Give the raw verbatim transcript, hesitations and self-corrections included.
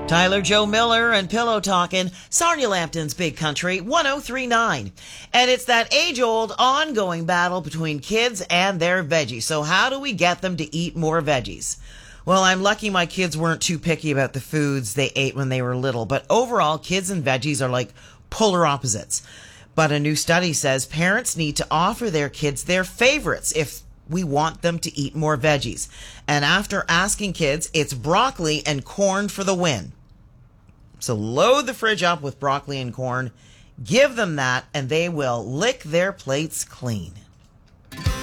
Tyler Joe Miller and Pillow Talkin', Sarnia Lambton's Big Country one oh three point nine. And it's that age-old ongoing battle between kids and their veggies. So how do we get them to eat more veggies? Well, I'm lucky my kids weren't too picky about the foods they ate when they were little. But overall, kids and veggies are like polar opposites. But a new study says parents need to offer their kids their favorites if we want them to eat more veggies. And after asking kids, it's broccoli and corn for the win. So load the fridge up with broccoli and corn, give them that, and they will lick their plates clean.